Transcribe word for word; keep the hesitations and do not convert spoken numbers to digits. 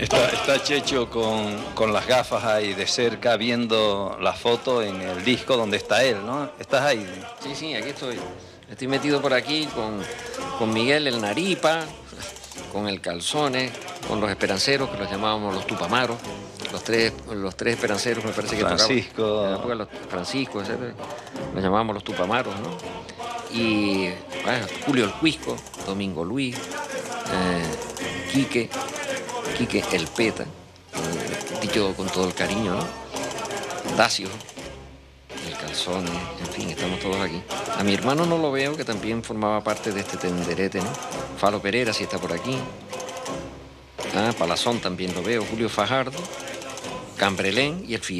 Está, está Checho con, con las gafas ahí de cerca viendo la foto en el disco donde está él, ¿no? ¿Estás ahí? Sí, sí, aquí estoy. Estoy metido por aquí con, con Miguel el Naripa, con el Calzones, con los Esperanceros, que los llamábamos los Tupamaros. Los tres, los tres Esperanceros me parece que Francisco. tocaban. En la época los Francisco, etcétera. Los llamábamos los Tupamaros, ¿no? Y bueno, Julio el Cuisco, Domingo Luis, eh, Quique, Quique el Peta, eh, dicho con todo el cariño, ¿no? Dacio, el Calzones, en fin, estamos todos aquí. A mi hermano no lo veo, que también formaba parte de este tenderete, ¿no? Falo Pereira sí está por aquí. Ah, Palazón también lo veo, Julio Fajardo, Cambrelén y el Fidel.